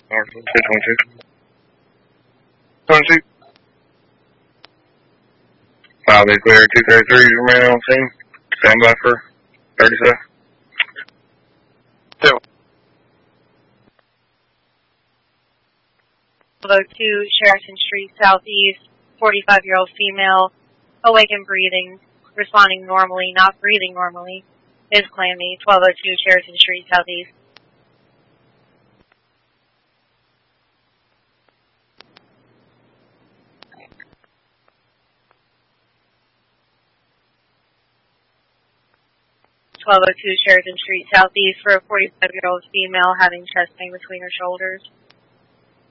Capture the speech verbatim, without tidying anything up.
twenty-two. twenty-two. I'll be clear. two thirty-three, remain on scene. Stand by for thirty-seven. Two. two Sheraton Street Southeast, forty-five-year-old female, awake and breathing, responding normally, not breathing normally, is clammy, twelve oh two Sheraton Street Southeast. twelve oh two Sheraton Street Southeast for a forty-five-year-old female having chest pain between her shoulders.